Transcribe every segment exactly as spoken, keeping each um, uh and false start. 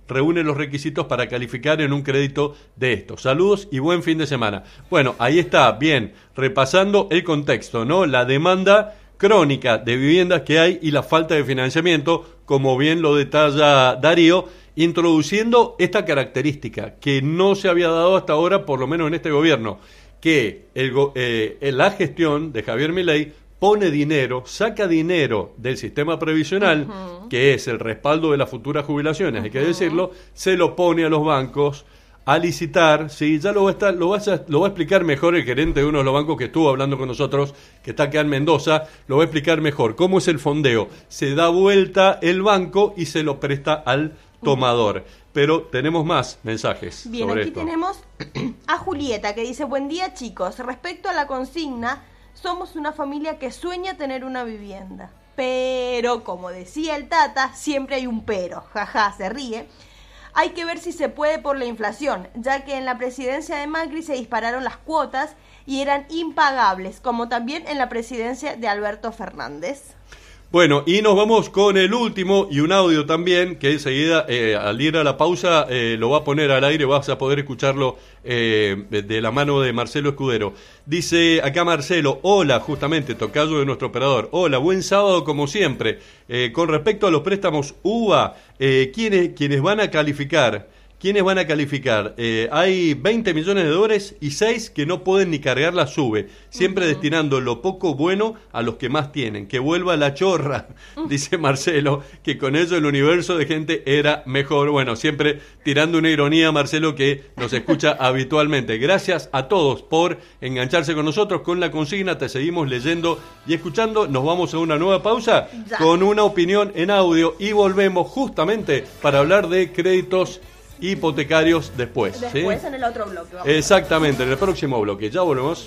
reúne los requisitos para calificar en un crédito de estos. Saludos y buen fin de semana. Bueno, ahí está, bien, repasando el contexto, ¿no? La demanda crónica de viviendas que hay y la falta de financiamiento, como bien lo detalla Darío, introduciendo esta característica que no se había dado hasta ahora, por lo menos en este gobierno, que el, eh, la gestión de Javier Milei pone dinero, saca dinero del sistema previsional, uh-huh. que es el respaldo de las futuras jubilaciones, uh-huh. hay que decirlo, se lo pone a los bancos a licitar, sí, ya lo va a, estar, lo, va a, lo va a explicar mejor el gerente de uno de los bancos que estuvo hablando con nosotros, que está acá en Mendoza, lo va a explicar mejor. ¿Cómo es el fondeo? Se da vuelta el banco y se lo presta al tomador. Pero tenemos más mensajes. Bien, sobre aquí esto. Tenemos a Julieta que dice: buen día, chicos, respecto a la consigna, somos una familia que sueña tener una vivienda, pero como decía el Tata, siempre hay un pero, jaja, se ríe. Hay que ver si se puede por la inflación, ya que en la presidencia de Macri se dispararon las cuotas y eran impagables, como también en la presidencia de Alberto Fernández. Bueno, y nos vamos con el último y un audio también, que enseguida, eh, al ir a la pausa, eh, lo va a poner al aire, vas a poder escucharlo eh, de, de la mano de Marcelo Escudero. Dice acá Marcelo: hola, justamente, tocayo de nuestro operador, hola, buen sábado como siempre. Eh, con respecto a los préstamos U V A, eh, ¿quiénes, quienes van a calificar? ¿Quiénes van a calificar? Eh, hay veinte millones de dólares y seis que no pueden ni cargar la SUBE, siempre uh-huh. destinando lo poco bueno a los que más tienen. Que vuelva la chorra, uh-huh. dice Marcelo, que con eso el universo de gente era mejor. Bueno, siempre tirando una ironía, Marcelo, que nos escucha habitualmente. Gracias a todos por engancharse con nosotros, con la consigna. Te seguimos leyendo y escuchando. Nos vamos a una nueva pausa ya. con una opinión en audio y volvemos justamente para hablar de créditos hipotecarios después. Después ¿sí? en el otro bloque. Vamos. Exactamente, en el próximo bloque. Ya volvemos.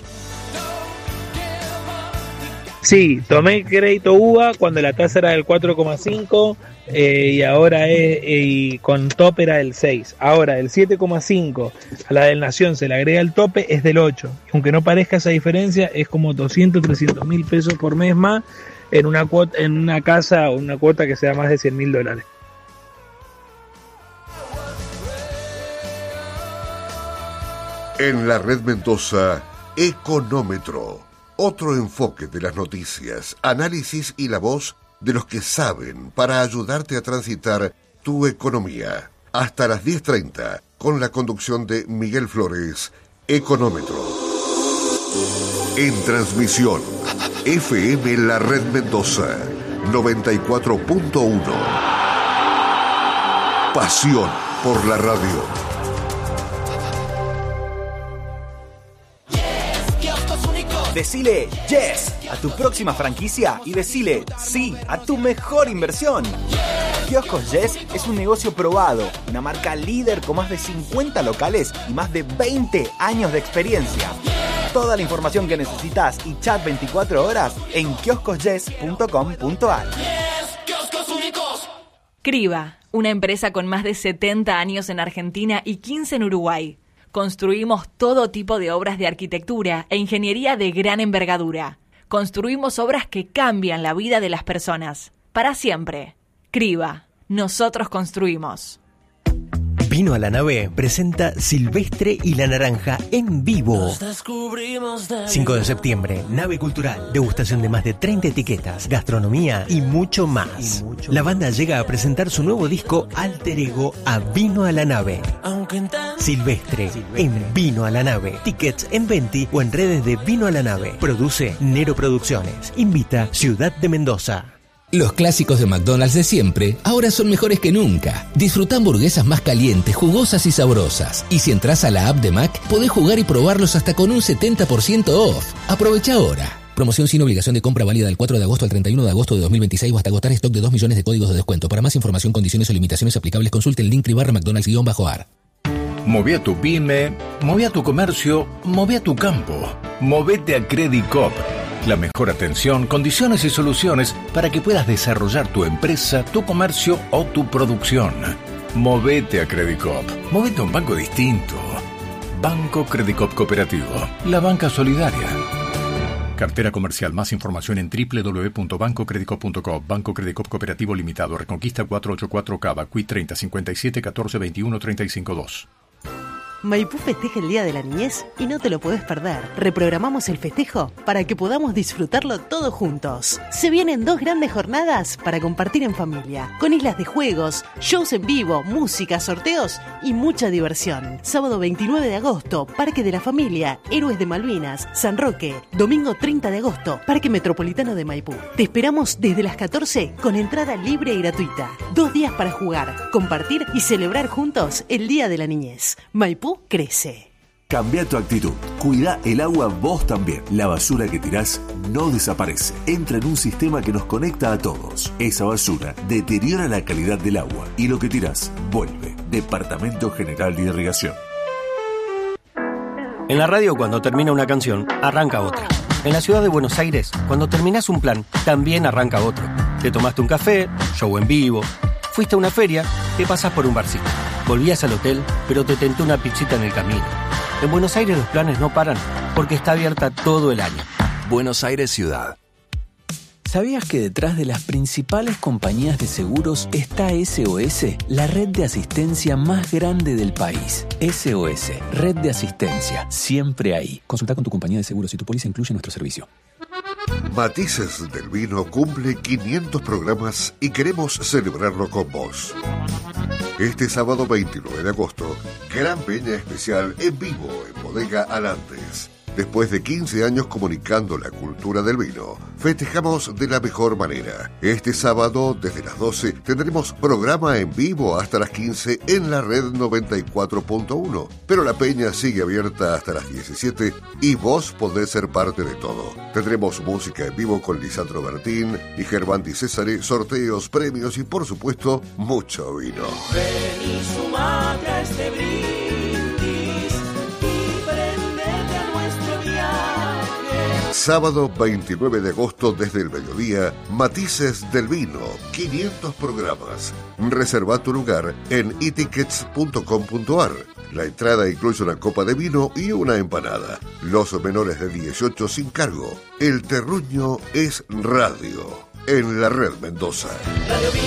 Sí, tomé crédito U V A cuando la tasa era del cuatro coma cinco eh, y ahora es, eh, y con tope era del seis. Ahora, el siete coma cinco a la del Nación se le agrega el tope, es del ocho. Aunque no parezca esa diferencia, es como doscientos, trescientos mil pesos por mes más en una cuota, en una casa o una cuota que sea más de cien mil dólares. En la Red Mendoza, Económetro. Otro enfoque de las noticias, análisis y la voz de los que saben para ayudarte a transitar tu economía. Hasta las diez treinta, con la conducción de Miguel Flores, Económetro. En transmisión, F M La Red Mendoza, noventa y cuatro punto uno. Pasión por la radio. Decile yes a tu próxima franquicia y decile sí a tu mejor inversión. Kioscos Yes es un negocio probado, una marca líder con más de cincuenta locales y más de veinte años de experiencia. Toda la información que necesitas y chat veinticuatro horas en kioscos yes punto com punto a r. Criba, una empresa con más de setenta años en Argentina y quince en Uruguay. Construimos todo tipo de obras de arquitectura e ingeniería de gran envergadura. Construimos obras que cambian la vida de las personas. Para siempre. Criba. Nosotros construimos. Vino a la Nave presenta Silvestre y la Naranja en vivo. cinco de septiembre, Nave Cultural. Degustación de más de treinta etiquetas, gastronomía y mucho más. Y mucho la banda más. Llega a presentar su nuevo disco Alter Ego a Vino a la Nave. Silvestre, Silvestre en Vino a la Nave. Tickets en Venti o en redes de Vino a la Nave. Produce Nero Producciones. Invita Ciudad de Mendoza. Los clásicos de McDonald's de siempre ahora son mejores que nunca. Disfruta hamburguesas más calientes, jugosas y sabrosas. Y si entras a la app de Mac, podés jugar y probarlos hasta con un setenta por ciento off. Aprovecha ahora. Promoción sin obligación de compra válida del cuatro de agosto al treinta y uno de agosto de dos mil veintiséis o hasta agotar stock de dos millones de códigos de descuento. Para más información, condiciones o limitaciones aplicables, consulte el link barra McDonald's-ar. Moví a tu pyme, moví a tu comercio, moví a tu campo. Movete a Credit Coop. La mejor atención, condiciones y soluciones para que puedas desarrollar tu empresa, tu comercio o tu producción. Movete a Credit Coop. Movete a un banco distinto. Banco Credit Coop Cooperativo. La banca solidaria. Cartera comercial. Más información en doble u doble u doble u punto banco credicop punto com. Banco Credicop Cooperativo Limitado. Reconquista cuatrocientos ochenta y cuatro Cava. Q I treinta cincuenta y siete catorce veintiuno treinta y cinco dos. Maipú festeja el Día de la Niñez y no te lo puedes perder. Reprogramamos el festejo para que podamos disfrutarlo todos juntos. Se vienen dos grandes jornadas para compartir en familia, con islas de juegos, shows en vivo, música, sorteos y mucha diversión. Sábado veintinueve de agosto, Parque de la Familia, Héroes de Malvinas, San Roque. Domingo treinta de agosto, Parque Metropolitano de Maipú. Te esperamos desde las catorce con entrada libre y gratuita. Dos días para jugar, compartir y celebrar juntos el Día de la Niñez. Maipú crece. Cambia tu actitud. Cuida el agua vos también. La basura que tirás no desaparece. Entra en un sistema que nos conecta a todos. Esa basura deteriora la calidad del agua y lo que tirás vuelve. Departamento General de Irrigación. En la radio, cuando termina una canción, arranca otra. En la ciudad de Buenos Aires, cuando terminás un plan, también arranca otro. Te tomaste un café, show en vivo, fuiste a una feria, te pasás por un barcito. Volvías al hotel, pero te tentó una pizzita en el camino. En Buenos Aires los planes no paran porque está abierta todo el año. Buenos Aires Ciudad. ¿Sabías que detrás de las principales compañías de seguros está S O S, la red de asistencia más grande del país? S O S, red de asistencia, siempre ahí. Consulta con tu compañía de seguros si tu póliza incluye nuestro servicio. Matices del Vino cumple quinientos programas y queremos celebrarlo con vos. Este sábado veintinueve de agosto, gran peña especial en vivo en Bodega Alantes. Después de quince años comunicando la cultura del vino, festejamos de la mejor manera. Este sábado, desde las doce, tendremos programa en vivo hasta las quince en la red noventa y cuatro punto uno. Pero la peña sigue abierta hasta las diecisiete y vos podés ser parte de todo. Tendremos música en vivo con Lisandro Bertín y Germán Di Césare, sorteos, premios y, por supuesto, mucho vino. Ven y sumate a este brindis. Sábado veintinueve de agosto desde el mediodía, Matices del Vino, quinientos programas. Reserva tu lugar en e tickets punto com punto a r. La entrada incluye una copa de vino y una empanada. Los menores de dieciocho sin cargo. El terruño es radio. En la Red Mendoza.